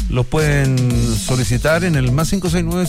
los pueden solicitar en el más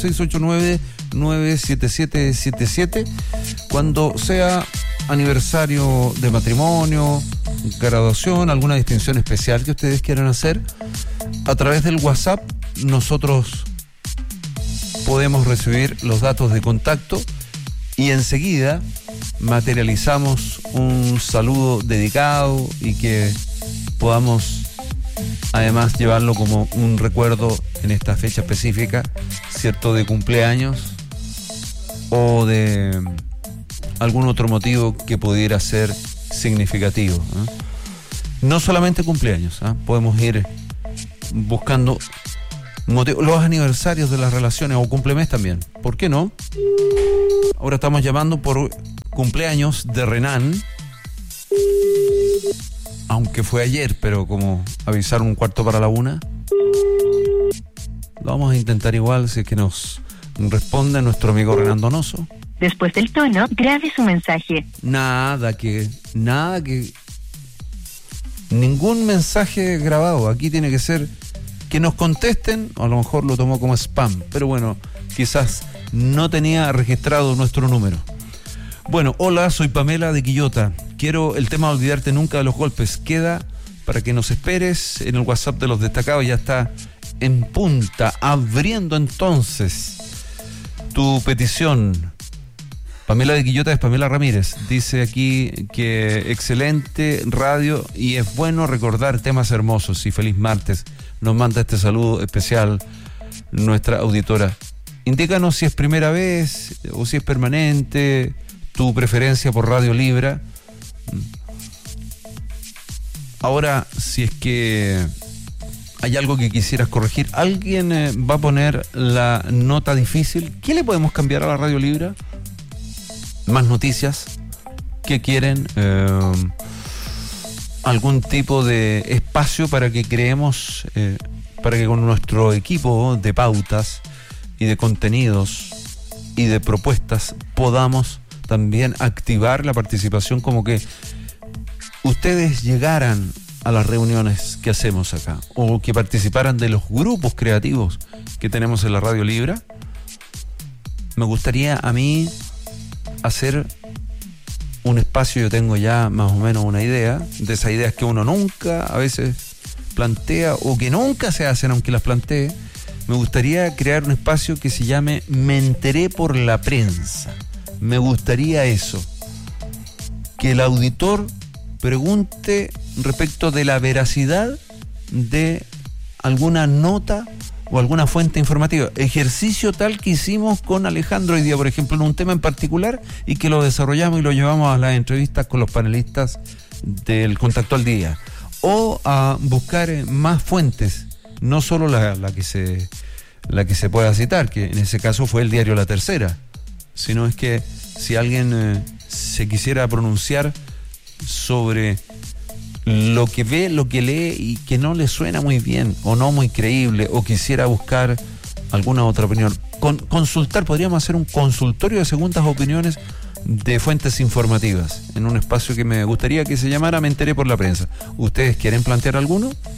569-689-97777 cuando sea aniversario de matrimonio, graduación, alguna distinción especial que ustedes quieran hacer. A través del WhatsApp nosotros podemos recibir los datos de contacto y enseguida materializamos un saludo dedicado y que podamos además llevarlo como un recuerdo en esta fecha específica, cierto, de cumpleaños o de algún otro motivo que pudiera ser significativo, ¿eh? No solamente cumpleaños, ¿eh? Podemos ir buscando motivos, los aniversarios de las relaciones o cumplemes también, ¿por qué no? Ahora estamos llamando por cumpleaños de Renan, aunque fue ayer, pero como avisaron 1:45, lo vamos a intentar igual si es que nos responde nuestro amigo Renan Donoso. Después del tono, grabe su mensaje. Nada que ningún mensaje grabado. Aquí tiene que ser que nos contesten, o a lo mejor lo tomó como spam, pero bueno, quizás no tenía registrado nuestro número. Bueno, hola, soy Pamela de Quillota. Quiero el tema Olvidarte Nunca de Los Golpes. Queda para que nos esperes en el WhatsApp de los destacados. Ya está en punta, abriendo entonces tu petición. Pamela de Quillota es Pamela Ramírez. Dice aquí que excelente radio y es bueno recordar temas hermosos. Y feliz martes. Nos manda este saludo especial nuestra auditora. Indícanos si es primera vez o si es permanente tu preferencia por Radio Libra. Ahora, si es que hay algo que quisieras corregir, alguien va a poner la nota difícil. ¿Qué le podemos cambiar a la Radio Libra? Más noticias. ¿Qué quieren? Algún tipo de espacio para que creemos, para que con nuestro equipo de pautas y de contenidos y de propuestas podamos también activar la participación, como que ustedes llegaran a las reuniones que hacemos acá o que participaran de los grupos creativos que tenemos en la Radio Libra. Me gustaría a mí hacer un espacio, yo tengo ya más o menos una idea, de esas ideas que uno nunca a veces plantea o que nunca se hacen aunque las plantee. Me gustaría crear un espacio que se llame Me enteré por la prensa. Me gustaría eso, que el auditor pregunte respecto de la veracidad de alguna nota o alguna fuente informativa. Ejercicio tal que hicimos con Alejandro hoy día, por ejemplo, en un tema en particular, y que lo desarrollamos y lo llevamos a las entrevistas con los panelistas del Contacto al Día. O a buscar más fuentes, no solo la que se pueda citar, que en ese caso fue el diario La Tercera, sino es que si alguien se quisiera pronunciar sobre lo que ve, lo que lee y que no le suena muy bien o no muy creíble, o quisiera buscar alguna otra opinión, consultar, podríamos hacer un consultorio de segundas opiniones de fuentes informativas en un espacio que me gustaría que se llamara Me enteré por la prensa. ¿Ustedes quieren plantear alguno?